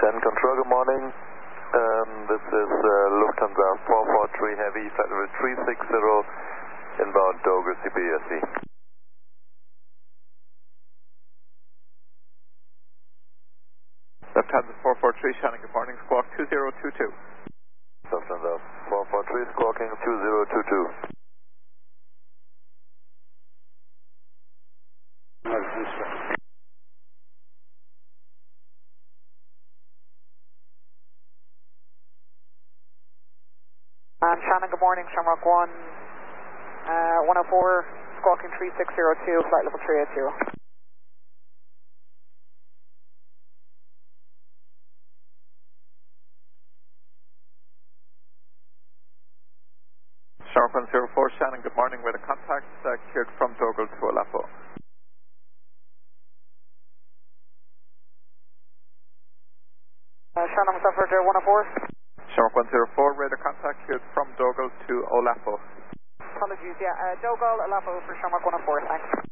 Shannon Control, good morning. This is Lufthansa 443 Heavy, flight level 360, inbound Dover CPSC. Lufthansa 443, Shannon, good morning, squawk 2022. Lufthansa 443, squawking 2022. Shannon, good morning, Shamrock 1, 104, squawking 3602, flight level 382. Shamrock 104, Shannon, good morning, with a contact cleared from Dogle to Olapo. Shannon, Mustafa 104. Shamrock 104, radar contact cleared from Dogle to Olapo. Apologies, yeah, Dogle, Olapo for Shamrock 104, thanks.